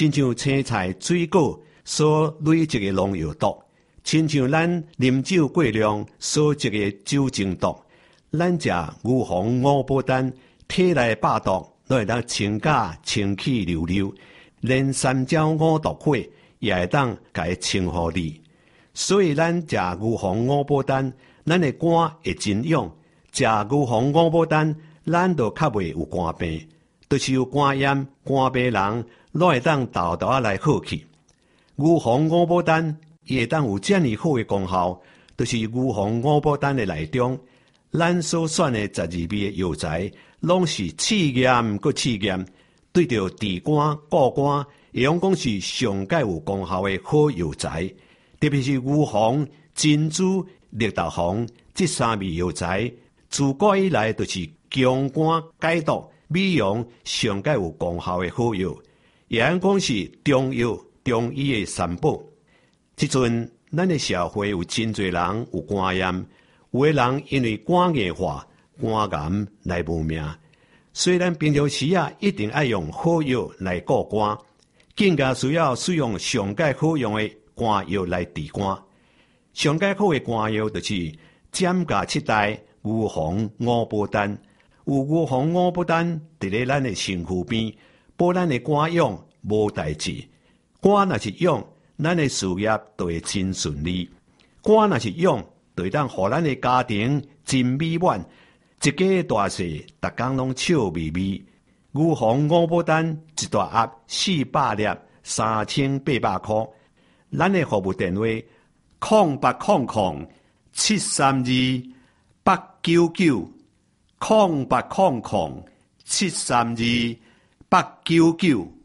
亲像青菜、水果所累积的农药毒，亲像咱啉酒过量所积的酒精毒。咱食牛黄五宝丹，体内百毒都会当清假清气溜溜，连三焦五毒火也会当甲伊清互你。所以咱食牛黄五宝丹，咱的肝会真勇。食牛黄五宝丹，咱就较袂有肝病，就是有肝炎、肝病人，拢会当豆豆来好去。牛黄五宝丹伊会当有遮尔好的功效，就是牛黄五宝丹的内中。咱所选的12味的药材，拢是试验搁试验，对着治肝、固肝，会用讲是上界有功效的好药材。特别是牛黄、珍珠、绿豆黄这3味药材，自古以来就是强肝解毒、美容上界有功效的好药，也按讲是中药、中医的三宝。即阵，咱的社会有真侪人有肝炎。有的人因为肝硬化、肝癌来无命，虽然平常时一定要用好药来顾肝，更加需要使用上界好用的肝药来治肝。上界好的肝药就是占甲7代牛黄五宝丹，有牛黄五宝丹伫咧咱的身躯边，保咱的肝勇无代志。肝若是勇，咱的事业就会真顺利；肝若是勇，就会当互咱的家庭真美满，一家大细，逐工拢笑眯眯。牛黄五宝丹一大盒400粒，3800块。咱的服务电话0800-732-899，0800-732-899。